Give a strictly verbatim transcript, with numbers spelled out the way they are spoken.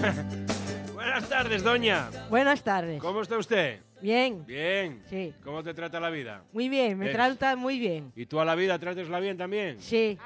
Buenas tardes, doña. Buenas tardes. ¿Cómo está usted? Bien. Bien. Sí. ¿Cómo te trata la vida? Muy bien, me Bien. trata muy bien. ¿Y tú a la vida tratesla bien también? Sí.